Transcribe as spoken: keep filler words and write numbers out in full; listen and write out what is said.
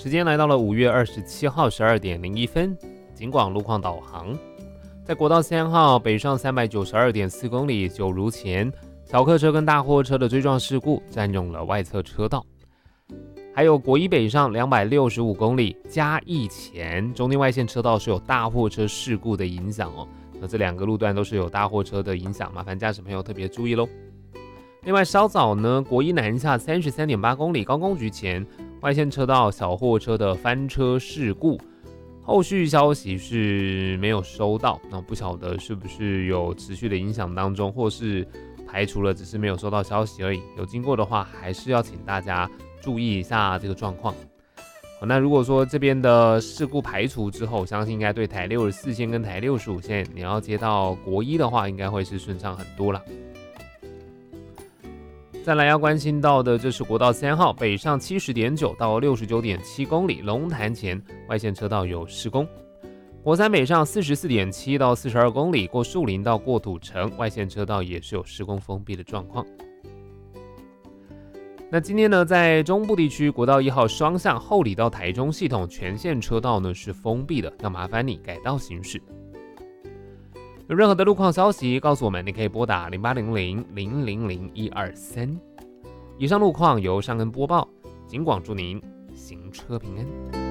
时间来到了五月二十七号十二点零一分，警广路况导航。在国道三号北上三百九十二点四公里，就如前小客车跟大货车的追撞事故占用了外侧车道。还有国一北上两百六十五公里，嘉义前中间外线车道是有大货车事故的影响哦。那这两个路段都是有大货车的影响，麻烦驾驶朋友特别注意咯。另外稍早呢，国一南下三十三点八公里，高工局前外线车道小货车的翻车事故，后续消息是没有收到，那不晓得是不是有持续的影响当中，或是排除了只是没有收到消息而已。有经过的话，还是要请大家注意一下这个状况。好，那如果说这边的事故排除之后，相信应该对台六十四线跟台六十五线，你要接到国一的话，应该会是顺畅很多了。再来要关心到的，这是国道三号北上七十点九到六十九点七公里，龙潭前外线车道有施工。国三北上四十四点七到四十二公里，过树林到过土城，外线车道也是有施工封闭的状况。那今天呢，在中部地区国道一号双向后里到台中系统全线车道呢是封闭的，要麻烦你改道行驶。有任何的路况消息告诉我们，你可以拨打零八零零零零零一二三。以上路况由尚恩播报，警广祝您行车平安。